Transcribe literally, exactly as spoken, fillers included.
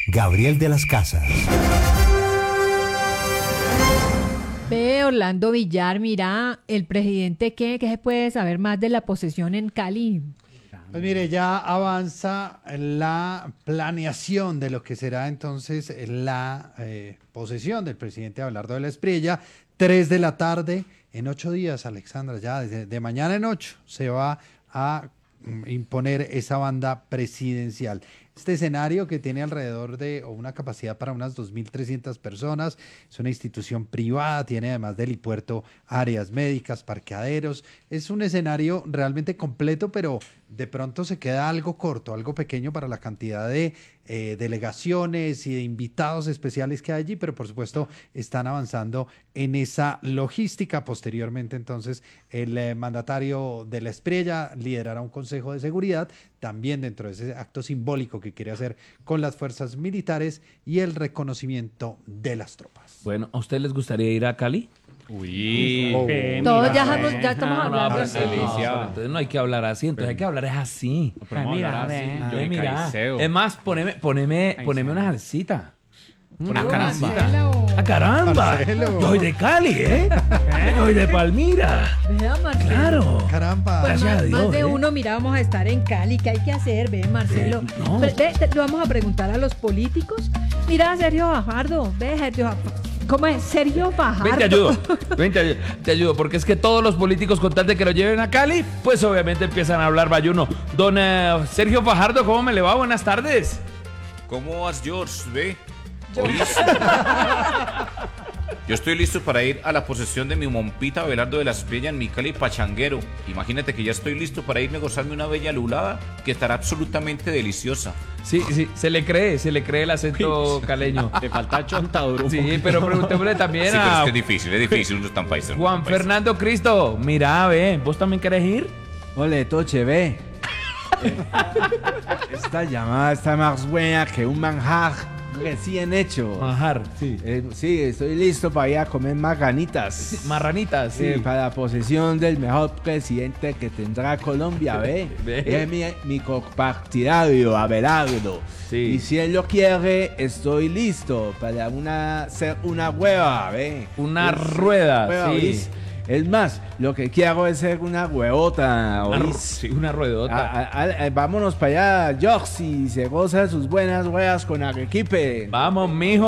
Gabriel de las Casas. Ve, Orlando Villar, mira, el presidente, ¿qué? ¿Qué se puede saber más de la posesión en Cali? Pues mire, ya avanza la planeación de lo que será entonces la eh, posesión del presidente Abelardo de la Espriella. Tres de la tarde, en ocho días, Alexandra, ya de, de mañana en ocho se va a mm, imponer esa banda presidencial. Este escenario, que tiene alrededor de, o una capacidad para unas dos mil trescientas personas, es una institución privada, tiene además del helipuerto áreas médicas, parqueaderos, es un escenario realmente completo, pero de pronto se queda algo corto, algo pequeño para la cantidad de eh, delegaciones y de invitados especiales que hay allí, pero por supuesto están avanzando en esa logística. Posteriormente, entonces, el eh, mandatario de la Espriella liderará un consejo de seguridad, también dentro de ese acto simbólico que quiere hacer con las fuerzas militares y el reconocimiento de las tropas. Bueno, ¿a ustedes les gustaría ir a Cali? Uy, Oh. Todos ya, estamos- ya estamos No, hablando. pues, de no, eso. pero entonces no hay que hablar así, entonces hay que hablar es así. pero vamos a hablar así. Yo Ve, de mira. Caicedo. Es más, poneme, poneme, Ay, poneme sí. una salsita. Una Mm, caracita. ¡Ah, caramba! Marcelo. Yo soy de Cali, ¿eh? Yo soy de Palmira. Vea, Marcelo. Claro. Caramba. Pues Gracias más, a Dios, más de ¿eh? uno, mira, vamos a estar en Cali. ¿Qué hay que hacer? Ve, Marcelo. Eh, no. Ve, ve, te- lo vamos a preguntar a los políticos. Mira, Sergio Fajardo. Ve, Sergio. ¿Cómo es? Sergio Fajardo. Ven, te ayudo. Ven, te ayudo. Te ayudo. Porque es que todos los políticos, con tal de que lo lleven a Cali, pues obviamente empiezan a hablar bayuno. Don eh, Sergio Fajardo, ¿cómo me le va? Buenas tardes. ¿Cómo vas, George? ¿Ve? ¿Listo? Yo estoy listo para ir a la posesión de mi mompita Abelardo de la Espriella en mi Cali pachanguero. Imagínate que ya estoy listo para irme a gozarme una bella lulada que estará absolutamente deliciosa. Sí, sí, se le cree, se le cree el acento caleño. Te falta chontaduro. Sí, pero preguntémosle también Sí, pero es a que es difícil, es difícil, uno es tan paisa. uno es Juan tan paisa. Fernando Cristo. Mira, ve, ¿vos también querés ir? Ole, Toche, ve. Eh, Esta llamada está más buena que un manjar recién hecho. Manjar, sí. Eh, sí, estoy listo para ir a comer marganitas. Marranitas, sí. Eh, para la posesión del mejor presidente que tendrá Colombia, ve. Ve. Es mi, mi compartidario, Abelardo. Sí. Y si él lo quiere, estoy listo para una, ser una hueva, ve. Una Es- rueda, hueva, sí. ¿oís? Es más, lo que quiero es ser una huevota, Una, ru- ¿oís? sí, una ruedota. A- a- a- vámonos para allá, Joxy, se goza sus buenas huevas con Arequipe. Vamos, mijo.